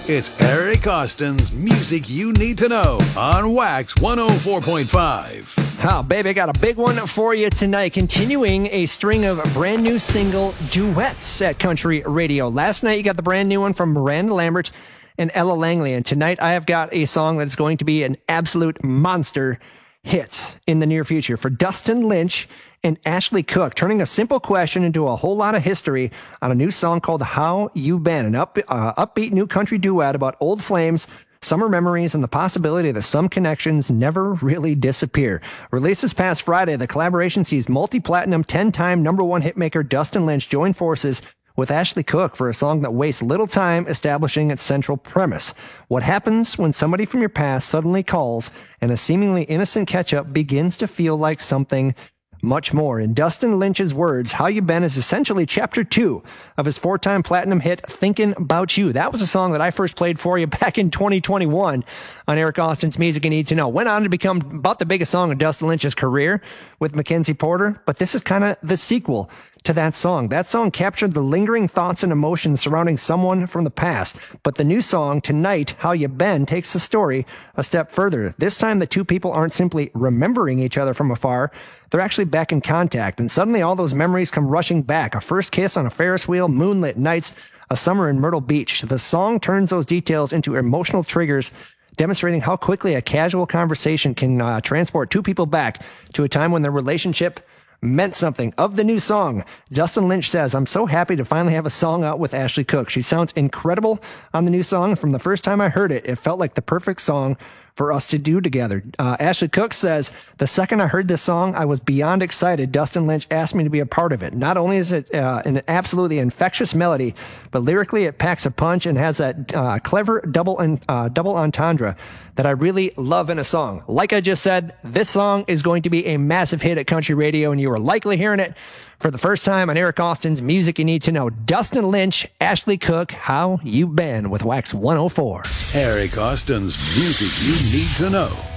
It's Eric Austin's Music You Need to Know on Wax 104.5. Oh, baby, I got a big one for you tonight. Continuing a string of brand new single duets at country radio. Last night, you got the brand new one from Miranda Lambert and Ella Langley. And tonight, I have got a song that is going to be an absolute monster hit in the near future for Dustin Lynch and Ashley Cook, turning a simple question into a whole lot of history on a new song called How You Been, an upbeat new country duet about old flames, summer memories, and the possibility that some connections never really disappear. Released this past Friday, the collaboration sees multi-platinum 10-time #1 hitmaker Dustin Lynch join forces with Ashley Cook for a song that wastes little time establishing its central premise. What happens when somebody from your past suddenly calls and a seemingly innocent catch-up begins to feel like something much more. In Dustin Lynch's words, How You Been is essentially chapter 2 of his 4-time platinum hit, Thinking About You. That was a song that I first played for you back in 2021 on Eric Austin's Music You Need to Know. Went on to become about the biggest song of Dustin Lynch's career with Mackenzie Porter, but this is kind of the sequel to that song. That song captured the lingering thoughts and emotions surrounding someone from the past. But the new song, Tonight, How You Been, takes the story a step further. This time, the two people aren't simply remembering each other from afar. They're actually back in contact. And suddenly all those memories come rushing back. A first kiss on a Ferris wheel, moonlit nights, a summer in Myrtle Beach. The song turns those details into emotional triggers, demonstrating how quickly a casual conversation can transport two people back to a time when their relationship meant something. Of the new song, Dustin Lynch says, I'm so happy to finally have a song out with Ashley Cook. She sounds incredible on the new song. From the first time I heard it, it felt like the perfect song for us to do together. Ashley Cook says, the second I heard this song, I was beyond excited. Dustin Lynch asked me to be a part of it. Not only is it an absolutely infectious melody, but lyrically it packs a punch and has that clever double entendre that I really love in a song. Like I just said, this song is going to be a massive hit at country radio, and you are likely hearing it for the first time on Eric Austin's Music You Need to Know. Dustin Lynch, Ashley Cook, How You Been with Wax 104. Eric Austin's Music You Need to Know.